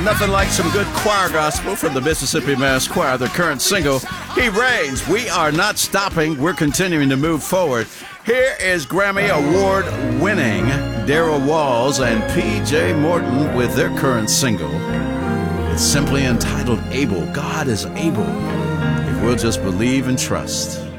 Nothing like some good choir gospel from the Mississippi Mass Choir, their current single, He Reigns. We are not stopping. We're continuing to move forward. Here is Grammy Award-winning Daryl Walls and P.J. Morton with their current single. It's simply entitled Able. God is able if we'll just believe and trust.